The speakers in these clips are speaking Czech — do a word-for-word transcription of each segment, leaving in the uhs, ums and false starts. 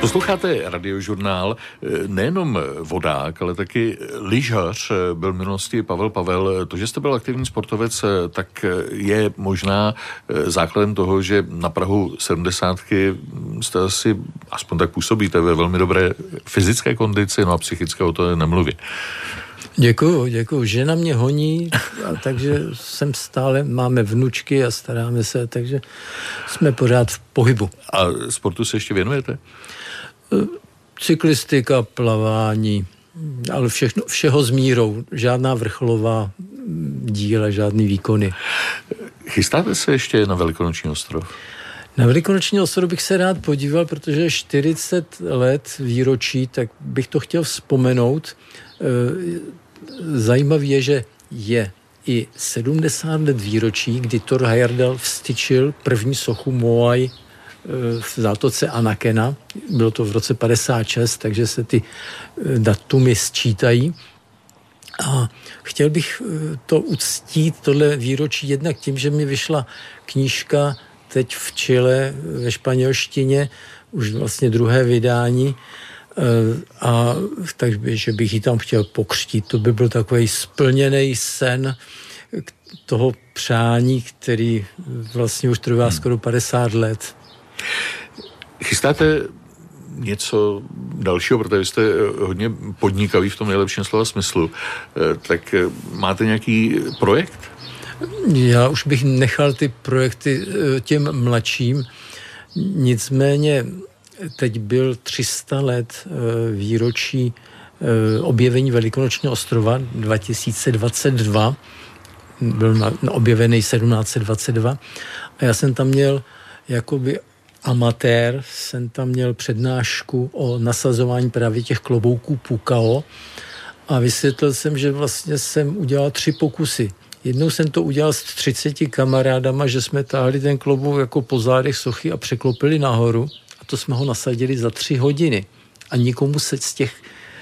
Posloucháte Radiožurnál, nejenom vodák, ale taky lyžař byl v minulosti Pavel Pavel. To, že jste byl aktivní sportovec, tak je možná základem toho, že na prahu sedmdesátky jste asi, aspoň tak působíte, ve velmi dobré fyzické kondici, no a psychické o to nemluví. Děkuju, děkuju. Žena mě honí, a takže jsem stále, máme vnučky a staráme se, takže jsme pořád v pohybu. A sportu se ještě věnujete? Cyklistika, plavání, ale všechno, všeho s mírou. Žádná vrcholová díla, žádný výkony. Chystáte se ještě na Velikonoční ostrov? Na Velikonoční ostrov bych se rád podíval, protože je čtyřicet let výročí, tak bych to chtěl vzpomenout. Zajímavé je, že je i sedmdesát let výročí, kdy Thor Heyerdahl vstyčil první sochu Moai v zátoce Anakena. Bylo to v roce padesát šest, takže se ty datumy sčítají. A chtěl bych to uctít, tohle výročí, jednak tím, že mi vyšla knížka teď v Chile ve španělštině, už vlastně druhé vydání, a takže bych ji tam chtěl pokřtít. To by byl takový splněný sen toho přání, který vlastně už trvá skoro padesát let. Chystáte něco dalšího, protože jste hodně podnikavý v tom nejlepším slova smyslu. Tak máte nějaký projekt? Já už bych nechal ty projekty těm mladším. Nicméně teď byl tři sta let výročí objevení Velikonočního ostrova dva tisíce dvacet dva. Byl objevený sedmnáct set dvacet dva. A já jsem tam měl jakoby amatér, jsem tam měl přednášku o nasazování právě těch klobouků Pukao a vysvětlil jsem, že vlastně jsem udělal tři pokusy. Jednou jsem to udělal s třiceti kamarádama, že jsme táhli ten klobouk jako po zádech sochy a překlopili nahoru a to jsme ho nasadili za tři hodiny a nikomu se z těch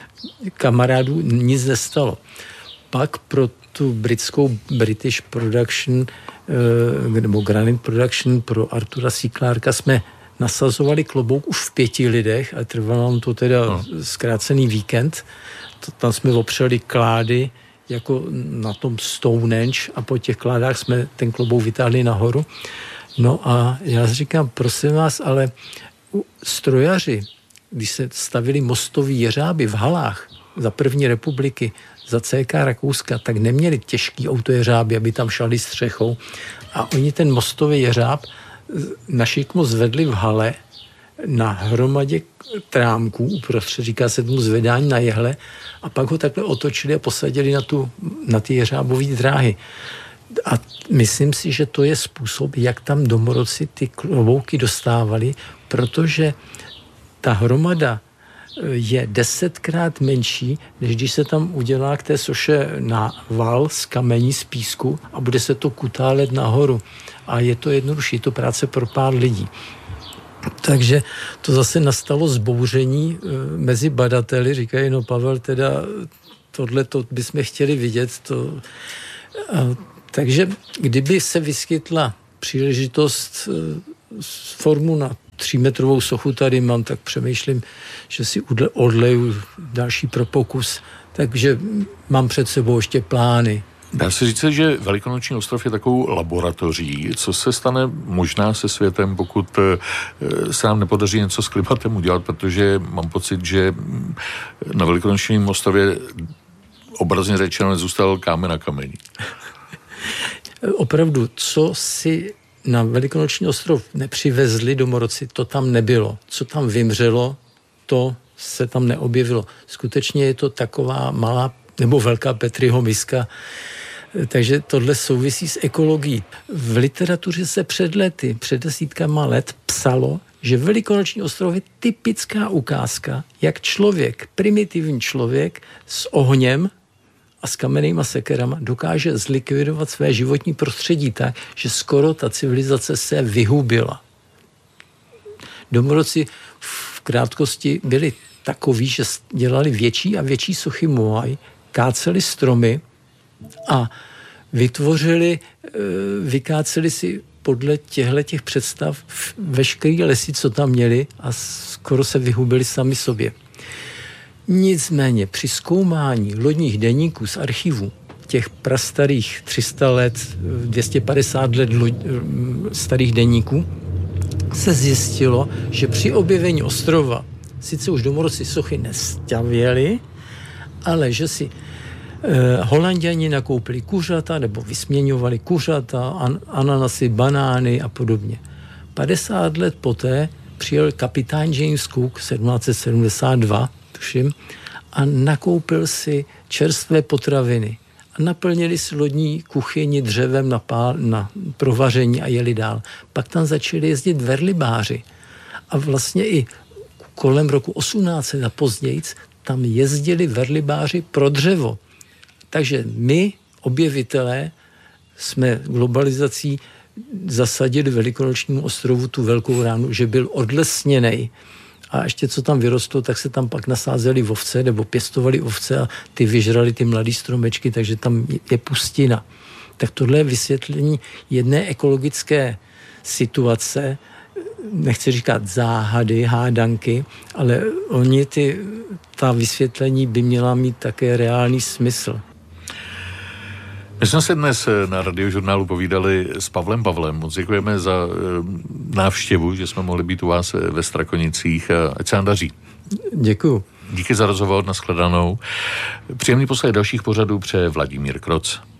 kamarádů nic nestalo. Pak pro tu britskou British Production nebo Granite Production pro Artura C. Clarka jsme nasazovali klobouk už v pěti lidech a trvalo nám to teda no. zkrácený víkend. To, tam jsme opřeli klády jako na tom Stonehenge a po těch kládách jsme ten klobouk vytáhli nahoru. No a já říkám, prosím vás, ale strojaři, když se stavili mostový jeřáby v halách za první republiky, za C K Rakouska, tak neměli těžký autojeřáby, aby tam šali střechou. A oni ten mostový jeřáb na šikmo zvedli v hale na hromadě trámků, uprostřed, říká se tomu zvedání na jehle, a pak ho takhle otočili a posadili na, tu, na ty jeřábové dráhy. A myslím si, že to je způsob, jak tam domorodci ty klobouky dostávali, protože ta hromada je desetkrát menší, než když se tam udělá k té soše na val z kamení, z písku a bude se to kutálet nahoru. A je to jednodušší, je to práce pro pár lidí. Takže to zase nastalo zbouření mezi badateli. Říkají, no Pavel, teda tohle to bychom chtěli vidět. To... A, takže kdyby se vyskytla příležitost formu na třímetrovou sochu tady mám, tak přemýšlím, že si odleju další pro pokus. Takže mám před sebou ještě plány. Dá se říct, že Velikonoční ostrov je takovou laboratoří. Co se stane možná se světem, pokud se nám nepodaří něco s klimatem udělat, protože mám pocit, že na Velikonočním ostrově obrazně řečeno nezůstal kámen na kameni. Opravdu, co si na Velikonoční ostrov nepřivezli domorodci, to tam nebylo. Co tam vymřelo, to se tam neobjevilo. Skutečně je to taková malá nebo velká Petriho miska, takže tohle souvisí s ekologií. V literatuře se před lety, před desítkama let psalo, že Velikonoční ostrov je typická ukázka, jak člověk, primitivní člověk s ohněm a s kamennýma sekerama dokáže zlikvidovat své životní prostředí tak, že skoro ta civilizace se vyhubila. Domorodci v krátkosti byli takoví, že dělali větší a větší sochy Moai, káceli stromy a vytvořili, vykáceli si podle těchto těch představ veškerý lesy, co tam měli, a skoro se vyhubili sami sobě. Nicméně při zkoumání lodních deníků z archivů, těch prastarých tři sta let, dvě stě padesát let loď, starých deníků, se zjistilo, že při objevení ostrova sice už domorodci sochy nestavěli, ale že si eh, Holanďani nakoupili kuřata nebo vysměňovali kuřata, an, ananasy, banány a podobně. padesát let poté přijel kapitán James Cook sedmnáct set sedmdesát dva, tuším, a nakoupil si čerstvé potraviny. A naplnili si lodní kuchyni dřevem na, pál, na provaření a jeli dál. Pak tam začali jezdit verlibáři. A vlastně i kolem roku osmnáct set a později tam jezdili verlibáři pro dřevo. Takže my, objevitelé, jsme globalizací zasadili Velikonočnímu ostrovu tu velkou ránu, že byl odlesněnej. A ještě co tam vyrostlo, tak se tam pak nasázeli ovce nebo pěstovali ovce a ty vyžrali ty mladý stromečky, takže tam je pustina. Tak tohle je vysvětlení jedné ekologické situace, nechci říkat záhady, hádanky, ale oni ty, ta vysvětlení by měla mít také reálný smysl. My jsme se dnes na Radiožurnálu povídali s Pavlem Pavlem. Moc děkujeme za návštěvu, že jsme mohli být u vás ve Strakonicích. Ať se nám daří. Děkuju. Díky za rozhovor, nashledanou. Příjemný poslech dalších pořadů přeje Vladimír Kroc.